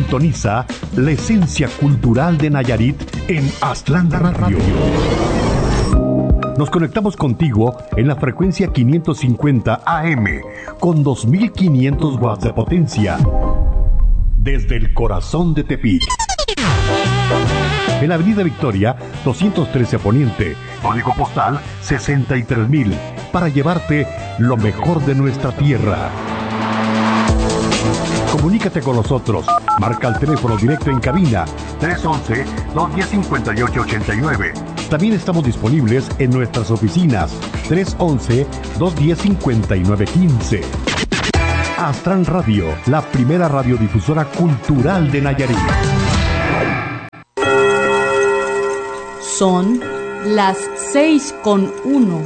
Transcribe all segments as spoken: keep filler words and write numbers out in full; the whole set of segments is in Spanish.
Sintoniza la esencia cultural de Nayarit en Aztlán Radio. Nos conectamos contigo en la frecuencia quinientos cincuenta A M con dos mil quinientos watts de potencia desde el corazón de Tepic. En la Avenida Victoria, doscientos trece Poniente, código postal sesenta y tres mil, para llevarte lo mejor de nuestra tierra. Comunícate con nosotros. Marca el teléfono directo en cabina tres once, dos diez, cincuenta y ocho ochenta y nueve. También estamos disponibles en nuestras oficinas tres once, dos diez, cincuenta y nueve quince. Aztlán Radio, la primera radiodifusora cultural de Nayarit. Son las seis con uno.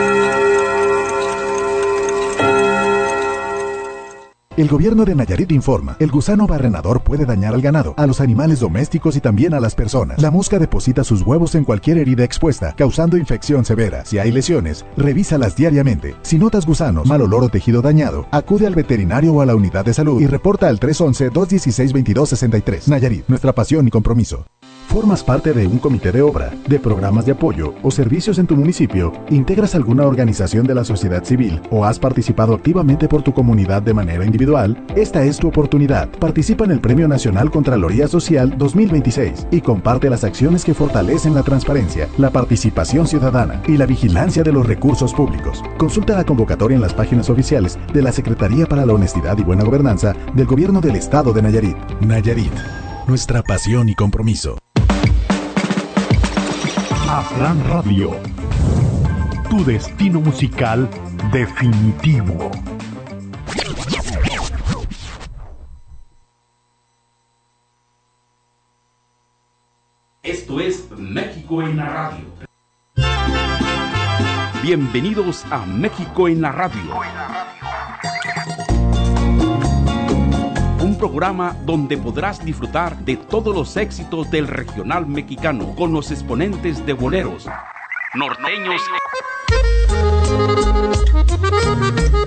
El gobierno de Nayarit informa, el gusano barrenador puede dañar al ganado, a los animales domésticos y también a las personas. La mosca deposita sus huevos en cualquier herida expuesta, causando infección severa. Si hay lesiones, revísalas diariamente. Si notas gusanos, mal olor o tejido dañado, acude al veterinario o a la unidad de salud y reporta al tres once, dos dieciséis, veintidós sesenta y tres. Nayarit, nuestra pasión y compromiso. ¿Formas parte de un comité de obra, de programas de apoyo o servicios en tu municipio? ¿Integras alguna organización de la sociedad civil o has participado activamente por tu comunidad de manera individual? Esta es tu oportunidad. Participa en el Premio Nacional Contraloría Social dos mil veintiséis y comparte las acciones que fortalecen la transparencia, la participación ciudadana y la vigilancia de los recursos públicos. Consulta la convocatoria en las páginas oficiales de la Secretaría para la Honestidad y Buena Gobernanza del Gobierno del Estado de Nayarit. Nayarit, nuestra pasión y compromiso. Aztlán Radio, tu destino musical definitivo. Esto es México en la Radio. Bienvenidos a México en la Radio. Un programa donde podrás disfrutar de todos los éxitos del regional mexicano con los exponentes de boleros, norteños